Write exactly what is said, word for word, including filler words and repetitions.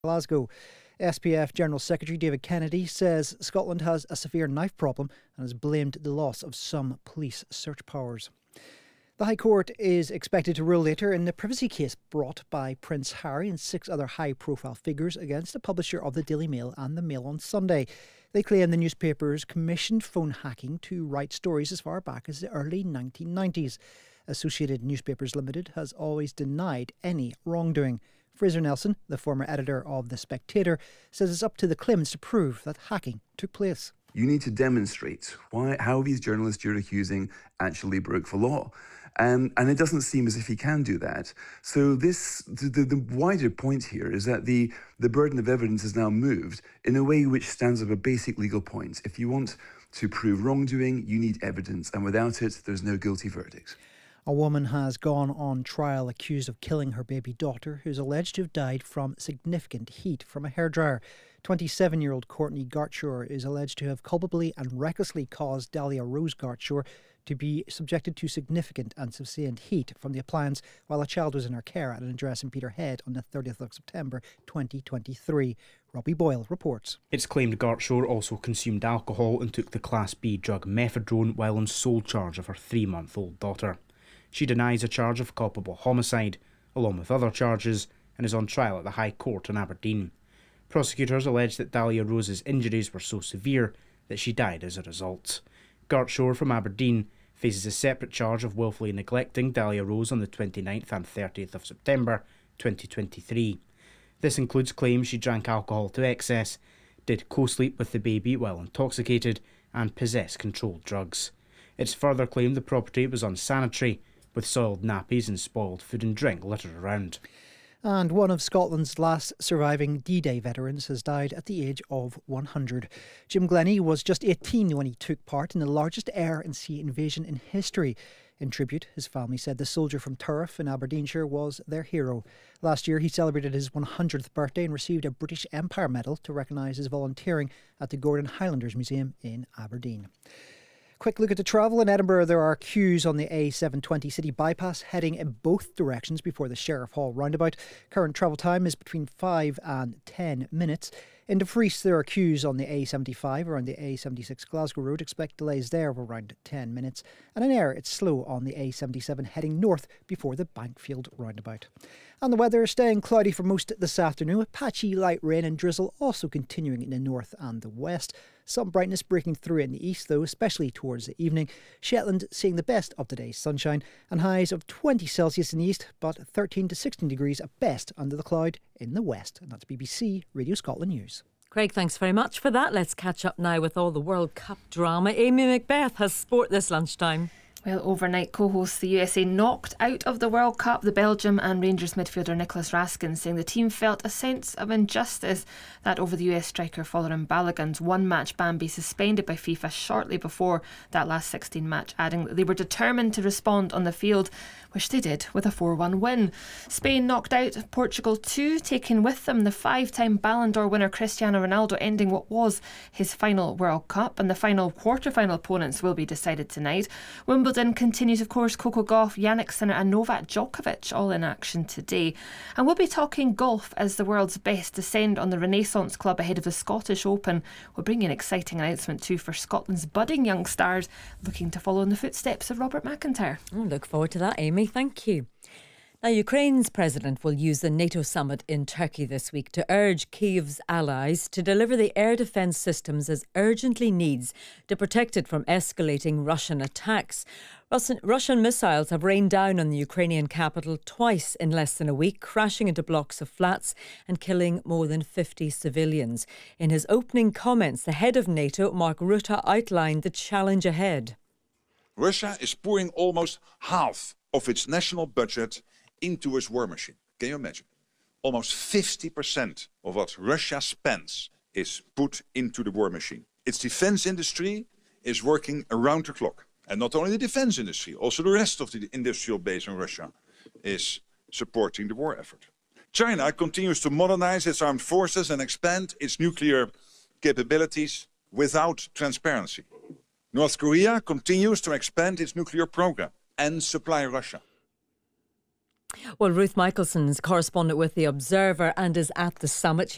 Glasgow. S P F General Secretary David Kennedy says Scotland has a severe knife problem and has blamed the loss of some police search powers. The High Court is expected to rule later in the privacy case brought by Prince Harry and six other high-profile figures against the publisher of the Daily Mail and the Mail on Sunday. They claim the newspapers commissioned phone hacking to write stories as far back as the early nineteen nineties. Associated Newspapers Limited has always denied any wrongdoing. Fraser Nelson, the former editor of The Spectator, says it's up to the claimants to prove that hacking took place. You need to demonstrate why, how these journalists you're accusing actually broke the law. Um, and it doesn't seem as if he can do that. So this, the, the, the wider point here is that the, the burden of evidence is now moved in a way which stands up a basic legal point. If you want to prove wrongdoing, you need evidence, and without it, there's no guilty verdict. A woman has gone on trial accused of killing her baby daughter, who's alleged to have died from significant heat from a hairdryer. twenty-seven-year-old Courtney Gartshaw is alleged to have culpably and recklessly caused Dahlia Rose Gartshaw to be subjected to significant and sustained heat from the appliance while a child was in her care at an address in Peterhead on the thirtieth of September twenty twenty-three. Robbie Boyle reports. It's claimed Gartshaw also consumed alcohol and took the Class B drug methadone while in sole charge of her three-month-old daughter. She denies a charge of culpable homicide, along with other charges, and is on trial at the High Court in Aberdeen. Prosecutors allege that Dahlia Rose's injuries were so severe that she died as a result. Gartshaw from Aberdeen faces a separate charge of wilfully neglecting Dahlia Rose on the twenty-ninth and thirtieth of September twenty twenty-three. This includes claims she drank alcohol to excess, did co-sleep with the baby while intoxicated, and possessed controlled drugs. It's further claimed the property was unsanitary, with soiled nappies and spoiled food and drink littered around. And one of Scotland's last surviving D-Day veterans has died at the age of one hundred. Jim Glennie was just eighteen when he took part in the largest air and sea invasion in history. In tribute, his family said the soldier from Turriff in Aberdeenshire was their hero. Last year he celebrated his one hundredth birthday and received a British Empire Medal to recognise his volunteering at the Gordon Highlanders Museum in Aberdeen. Quick look at the travel. In Edinburgh, there are queues on the A seven twenty city bypass heading in both directions before the Sheriff Hall roundabout. Current travel time is between five and ten minutes. In Dumfries, there are queues on the A seventy-five around the A seventy-six Glasgow Road. Expect delays there of around ten minutes. And in Ayr, it's slow on the A seventy-seven heading north before the Bankfield roundabout. And the weather staying cloudy for most this afternoon, with patchy light rain and drizzle also continuing in the north and the west. Some brightness breaking through in the east, though, especially towards the evening. Shetland seeing the best of today's sunshine, and highs of twenty Celsius in the east, but thirteen to sixteen degrees at best under the cloud in the west. And that's B B C Radio Scotland News. Craig, thanks very much for that. Let's catch up now with all the World Cup drama. Amy Macbeth has sport this lunchtime. Well, overnight co-hosts the U S A knocked out of the World Cup. The Belgium and Rangers midfielder Nicholas Raskin saying the team felt a sense of injustice that over the U S striker Folarin Balogun's one-match ban be suspended by FIFA shortly before that last sixteen match, adding that they were determined to respond on the field, which they did with a four one win. Spain knocked out Portugal too, taking with them the five-time Ballon d'Or winner Cristiano Ronaldo, ending what was his final World Cup, and the final quarter-final opponents will be decided tonight. Wimbledon continues, of course. Coco Gauff, Yannick Sinner and Novak Djokovic all in action today. And we'll be talking golf as the world's best descend on the Renaissance Club ahead of the Scottish Open. We'll bring you an exciting announcement too for Scotland's budding young stars looking to follow in the footsteps of Robert McIntyre. Oh, look forward to that, Amy. Thank you. Now, Ukraine's president will use the NATO summit in Turkey this week to urge Kyiv's allies to deliver the air defence systems as urgently needs to protect it from escalating Russian attacks. Russian, Russian missiles have rained down on the Ukrainian capital twice in less than a week, crashing into blocks of flats and killing more than fifty civilians. In his opening comments, the head of NATO, Mark Rutte, outlined the challenge ahead. Russia is pouring almost half of its national budget into its war machine. Can you imagine? Almost fifty percent of what Russia spends is put into the war machine. Its defense industry is working around the clock. And not only the defense industry, also the rest of the industrial base in Russia is supporting the war effort. China continues to modernize its armed forces and expand its nuclear capabilities without transparency. North Korea continues to expand its nuclear program and supply Russia. Well, Ruth Michelson's correspondent with The Observer and is at the summit.